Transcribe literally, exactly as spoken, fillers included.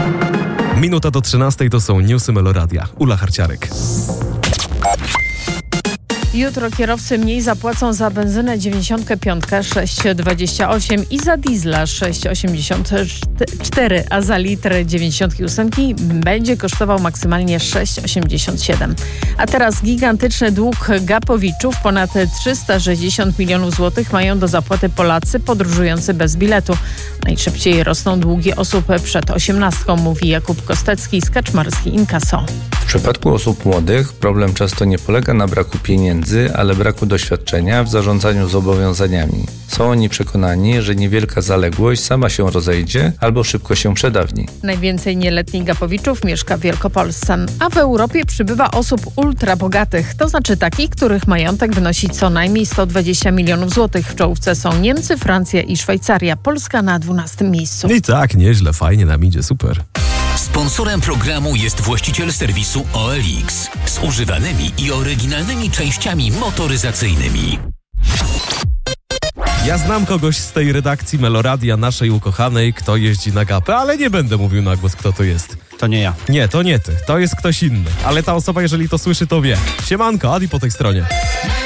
Minuta do trzynastej to są newsy Meloradia. Ula Harciarek. Jutro kierowcy mniej zapłacą za benzynę dziewięćdziesiąt pięć sześć dwadzieścia osiem i za diesla sześć osiemdziesiąt cztery, a za litr dziewięćdziesiąt osiem będzie kosztował maksymalnie sześć osiemdziesiąt siedem. A teraz gigantyczny dług Gapowiczów. Ponad trzysta sześćdziesiąt milionów złotych mają do zapłaty Polacy podróżujący bez biletu. Najszybciej rosną długi osób przed osiemnastką, mówi Jakub Kostecki z Kaczmarski Inkasso. W przypadku osób młodych problem często nie polega na braku pieniędzy, ale braku doświadczenia w zarządzaniu zobowiązaniami. Są oni przekonani, że niewielka zaległość sama się rozejdzie albo szybko się przedawni. Najwięcej nieletnich Gapowiczów mieszka w Wielkopolsce, a w Europie przybywa osób ultrabogatych, to znaczy takich, których majątek wynosi co najmniej sto dwadzieścia milionów złotych. W czołówce są Niemcy, Francja i Szwajcaria. Polska na dwunastym miejscu. I tak, nieźle, fajnie nam idzie, super. Sponsorem programu jest właściciel serwisu O L X z używanymi i oryginalnymi częściami motoryzacyjnymi. Ja znam kogoś z tej redakcji Meloradia, naszej ukochanej, kto jeździ na gapę, ale nie będę mówił na głos, kto to jest. To nie ja. Nie, to nie ty, to jest ktoś inny. Ale ta osoba, jeżeli to słyszy, to wie. Siemanko, Adi po tej stronie.